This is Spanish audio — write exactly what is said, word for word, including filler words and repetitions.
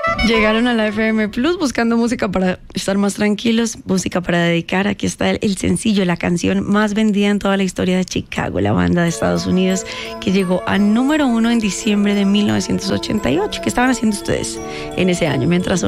Llegaron a la F M Plus buscando música para estar más tranquilos, música para dedicar. Aquí está el, el sencillo, la canción más vendida en toda la historia de Chicago, la banda de Estados Unidos que llegó a número uno en diciembre de mil novecientos ochenta y ocho. ¿Qué estaban haciendo ustedes en ese año mientras